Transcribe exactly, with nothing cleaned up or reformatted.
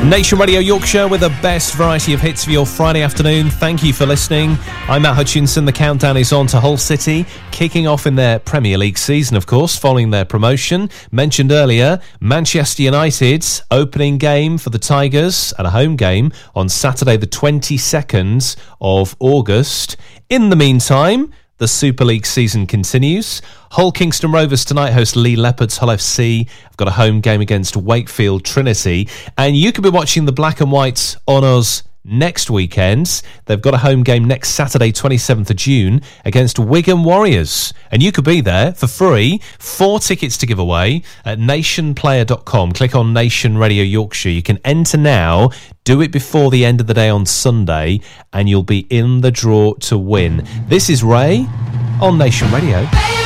Nation Radio Yorkshire with the best variety of hits for your Friday afternoon. Thank you for listening. I'm Matt Hutchinson. The countdown is on to Hull City, kicking off in their Premier League season, of course, following their promotion. Mentioned earlier, Manchester United's opening game for the Tigers and a home game on Saturday the twenty-second of August. In the meantime, the Super League season continues. Hull Kingston Rovers tonight host Lee Leopards. Hull F C have got a home game against Wakefield Trinity. And you could be watching the Black and Whites on us next weekend. They've got a home game next Saturday, twenty-seventh of June, against Wigan Warriors. And you could be there for free. Four tickets to give away at nation player dot com. Click on Nation Radio Yorkshire. You can enter now. Do it before the end of the day on Sunday, and you'll be in the draw to win. This is Ray on Nation Radio.